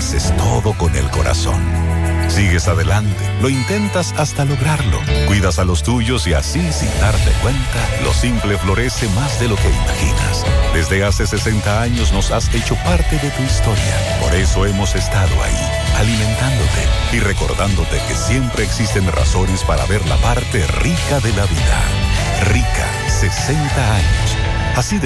haces todo con el corazón. Sigues adelante, lo intentas hasta lograrlo. Cuidas a los tuyos y así, sin darte cuenta, Lo Simple florece más de lo que imaginas. Desde hace 60 años nos has hecho parte de tu historia. Por eso hemos estado ahí, alimentándote y recordándote que siempre existen razones para ver la parte rica de la vida. Rica, 60 años. Así de